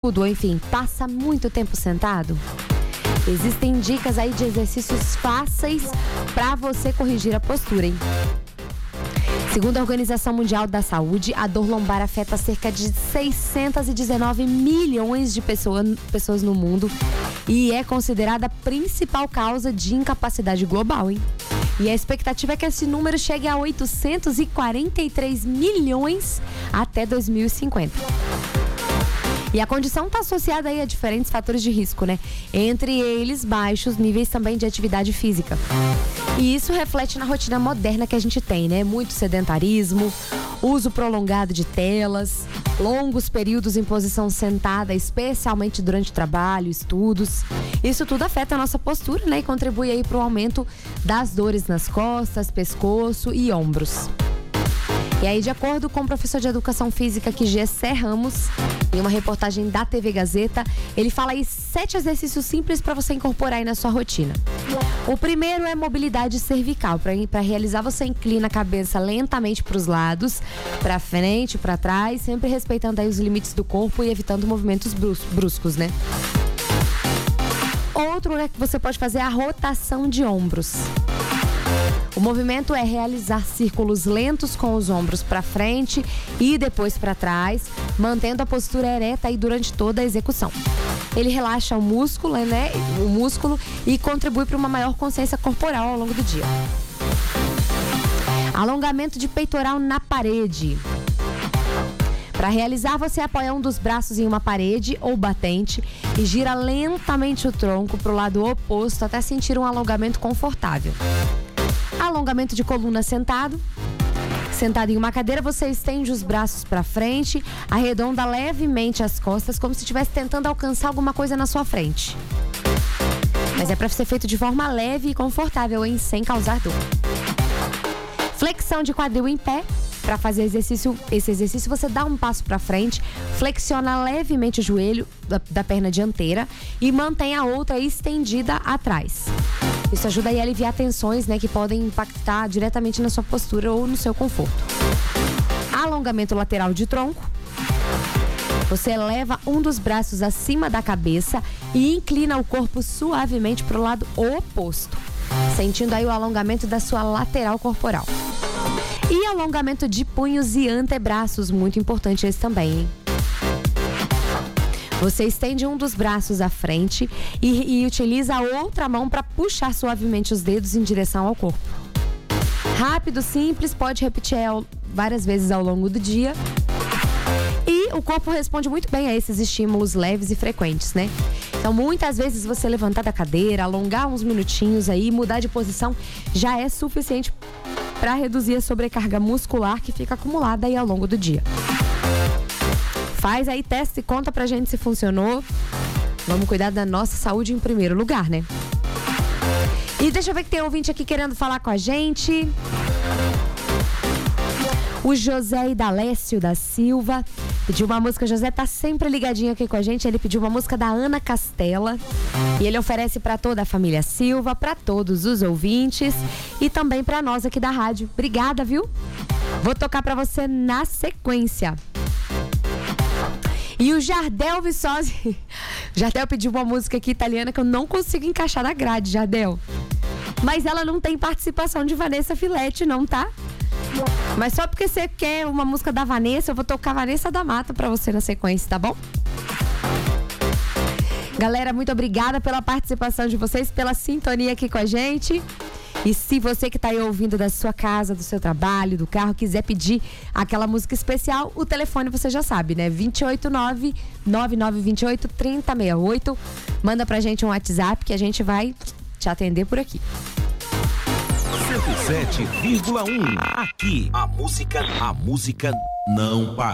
barrigudo, ou enfim, passa muito tempo sentado? Existem dicas aí de exercícios fáceis para você corrigir a postura, hein? Segundo a Organização Mundial da Saúde, a dor lombar afeta cerca de 619 milhões de pessoas no mundo e é considerada a principal causa de incapacidade global, hein? E a expectativa é que esse número chegue a 843 milhões até 2050. E a condição está associada aí a diferentes fatores de risco, né? Entre eles, baixos níveis também de atividade física. E isso reflete na rotina moderna que a gente tem, né? Muito sedentarismo, uso prolongado de telas, longos períodos em posição sentada, especialmente durante trabalho, estudos. Isso tudo afeta a nossa postura, né? E contribui aí para o aumento das dores nas costas, pescoço e ombros. E aí, de acordo com o professor de Educação Física Gessé Ramos, em uma reportagem da TV Gazeta, ele fala aí 7 exercícios simples para você incorporar aí na sua rotina. O primeiro é mobilidade cervical. Para realizar, você inclina a cabeça lentamente para os lados, para frente, para trás, sempre respeitando aí os limites do corpo e evitando movimentos bruscos, né? Outro, né, que você pode fazer é a rotação de ombros. O movimento é realizar círculos lentos com os ombros para frente e depois para trás, mantendo a postura ereta aí durante toda a execução. Ele relaxa o músculo, né? O músculo e contribui para uma maior consciência corporal ao longo do dia. Alongamento de peitoral na parede. Para realizar, você apoia um dos braços em uma parede ou batente e gira lentamente o tronco para o lado oposto até sentir um alongamento confortável. Alongamento de coluna sentado. Sentado em uma cadeira, você estende os braços para frente, arredonda levemente as costas, como se estivesse tentando alcançar alguma coisa na sua frente. Mas é para ser feito de forma leve e confortável, hein? Sem causar dor. Flexão de quadril em pé. Para fazer esse exercício, você dá um passo para frente, flexiona levemente o joelho da perna dianteira e mantém a outra estendida atrás. Isso ajuda aí a aliviar tensões, né, que podem impactar diretamente na sua postura ou no seu conforto. Alongamento lateral de tronco. Você eleva um dos braços acima da cabeça e inclina o corpo suavemente para o lado oposto, sentindo aí o alongamento da sua lateral corporal. E alongamento de punhos e antebraços, muito importante esse também, hein? Você estende um dos braços à frente e utiliza a outra mão para puxar suavemente os dedos em direção ao corpo. Rápido, simples, pode repetir várias vezes ao longo do dia. E o corpo responde muito bem a esses estímulos leves e frequentes, né? Então, muitas vezes você levantar da cadeira, alongar uns minutinhos aí, mudar de posição, já é suficiente para reduzir a sobrecarga muscular que fica acumulada aí ao longo do dia. Faz aí teste e conta pra gente se funcionou. Vamos cuidar da nossa saúde em primeiro lugar, né? E deixa eu ver que tem ouvinte aqui querendo falar com a gente. O José Idalécio da Silva pediu uma música. José tá sempre ligadinho aqui com a gente. Ele pediu uma música da Ana Castela e ele oferece para toda a família Silva, para todos os ouvintes e também para nós aqui da rádio. Obrigada, viu? Vou tocar para você na sequência. E o Jardel Viçosi, Jardel pediu uma música aqui italiana que eu não consigo encaixar na grade, Jardel. Mas ela não tem participação de Vanessa Filete, não, tá? Mas só porque você quer uma música da Vanessa, eu vou tocar Vanessa da Mata pra você na sequência, tá bom? Galera, muito obrigada pela participação de vocês, pela sintonia aqui com a gente. E se você que está aí ouvindo da sua casa, do seu trabalho, do carro, quiser pedir aquela música especial, o telefone você já sabe, né? 289-9928-3068. Manda pra gente um WhatsApp que a gente vai te atender por aqui. 107,1. Aqui, a música não para.